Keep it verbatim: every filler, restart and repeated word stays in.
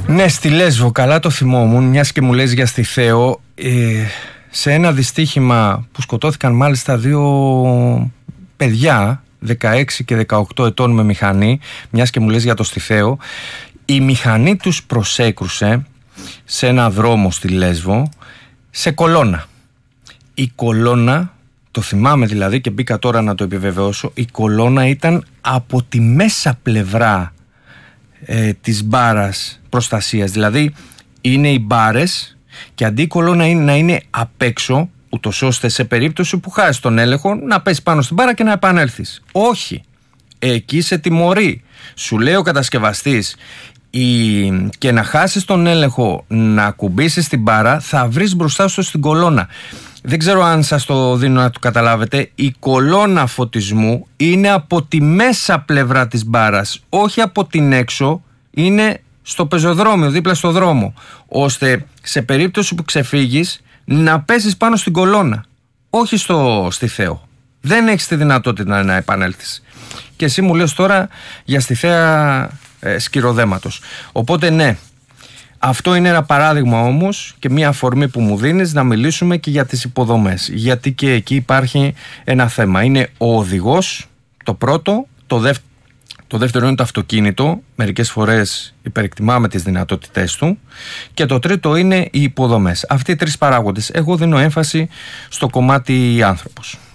Ναι, στη Λέσβο, καλά το θυμόμουν, μιας και μου λες για Στιθαίο, ε, σε ένα δυστύχημα που σκοτώθηκαν μάλιστα δύο παιδιά δεκαέξι και δεκαοκτώ ετών με μηχανή, μιας και μου λες για το Στιθαίο, η μηχανή τους προσέκρουσε σε ένα δρόμο στη Λέσβο, σε κολόνα. Η κολόνα, το θυμάμαι δηλαδή και μπήκα τώρα να το επιβεβαιώσω, η κολόνα ήταν από τη μέσα πλευρά ε, της μπάρας προστασίας. Δηλαδή είναι οι μπάρες και αντί η κολόνα είναι, να είναι απ' έξω, ούτως ώστε σε περίπτωση που χάσεις τον έλεγχο να πέσει πάνω στην μπάρα και να επανέλθεις. Όχι, εκεί σε τιμωρεί. Σου λέει ο κατασκευαστής, η... και να χάσεις τον έλεγχο να ακουμπήσεις την μπάρα, θα βρεις μπροστά σου στην κολόνα. Δεν ξέρω αν σας το δίνω να το καταλάβετε. Η κολόνα φωτισμού είναι από τη μέσα πλευρά της μπάρας, όχι από την έξω. Είναι στο πεζοδρόμιο, δίπλα στο δρόμο, ώστε σε περίπτωση που ξεφύγεις να πέσεις πάνω στην κολόνα, όχι στο Στιθαίο. Δεν έχεις τη δυνατότητα να επανέλθεις. Και εσύ μου λες τώρα για Στιθαία ε, σκυροδέματος. Οπότε ναι, αυτό είναι ένα παράδειγμα όμως και μια αφορμή που μου δίνεις να μιλήσουμε και για τις υποδομές. Γιατί και εκεί υπάρχει ένα θέμα. Είναι ο οδηγός, το πρώτο, το δεύτερο. Το δεύτερο είναι το αυτοκίνητο, μερικές φορές υπερεκτιμάμε τις δυνατότητές του, και το τρίτο είναι οι υποδομές. Αυτοί οι τρεις παράγοντες. Εγώ δίνω έμφαση στο κομμάτι άνθρωπος.